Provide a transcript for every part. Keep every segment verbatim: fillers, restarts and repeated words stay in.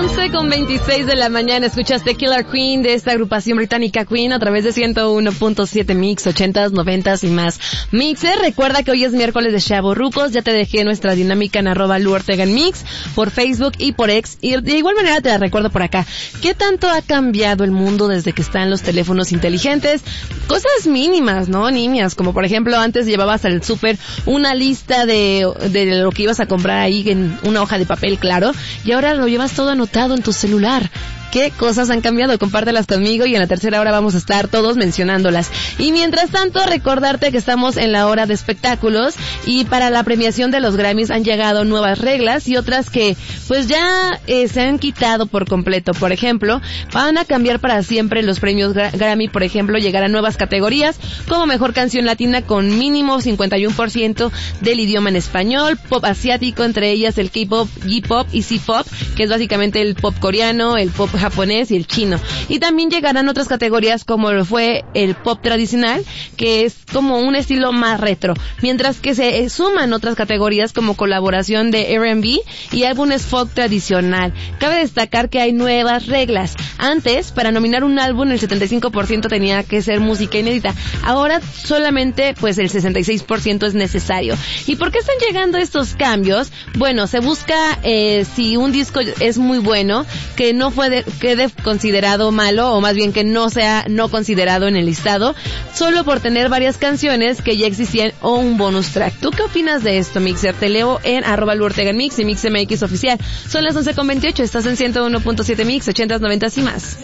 once con veintiséis de la mañana escuchaste Killer Queen de esta agrupación británica Queen a través de ciento uno punto siete Mix, ochentas, noventas y más mixes. Recuerda que hoy es miércoles de chavorrucos, ya te dejé nuestra dinámica en arroba Lu Ortega en Mix, por Facebook y por X, y de igual manera te la recuerdo por acá. ¿Qué tanto ha cambiado el mundo desde que están los teléfonos inteligentes? Cosas mínimas, ¿no? Niñas, como por ejemplo antes llevabas al súper una lista de, de lo que ibas a comprar ahí en una hoja de papel, claro, y ahora lo llevas todo anotado en tu celular. ¿Qué cosas han cambiado? Compártelas conmigo y en la tercera hora vamos a estar todos mencionándolas. Y mientras tanto, recordarte que estamos en la hora de espectáculos y para la premiación de los Grammys han llegado nuevas reglas y otras que pues ya eh, se han quitado por completo. Por ejemplo, van a cambiar para siempre los premios Gra- Grammy. Por ejemplo, llegarán nuevas categorías como Mejor Canción Latina con mínimo cincuenta y uno por ciento del idioma en español, pop asiático, entre ellas el K-pop, J-pop y C-pop, que es básicamente el pop coreano, el pop japonés y el chino. Y también llegarán otras categorías como lo fue el pop tradicional, que es como un estilo más retro, mientras que se suman otras categorías como colaboración de R and B y álbumes folk tradicional. Cabe destacar que hay nuevas reglas. Antes, para nominar un álbum, el setenta y cinco por ciento tenía que ser música inédita. Ahora solamente pues el sesenta y seis por ciento es necesario. ¿Y por qué están llegando estos cambios? Bueno, se busca eh, si un disco es muy bueno, que no fue de, quede considerado malo, o más bien que no sea no considerado en el listado, solo por tener varias canciones que ya existían o un bonus track. ¿Tú qué opinas de esto, Mixer? Te leo en arroba Lu Ortega en Mix y Mix M X oficial. Son las once con veintiocho, estás en ciento uno punto siete Mix, ochentas, noventas y más.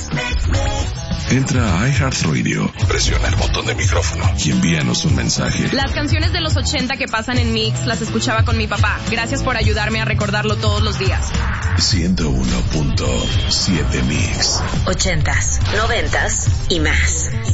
Entra a iHeartRadio, presiona el botón de micrófono y envíanos un mensaje. Las canciones de los ochenta que pasan en Mix las escuchaba con mi papá. Gracias por ayudarme a recordarlo todos los días. ciento uno punto siete Mix. Ochentas, noventas y más.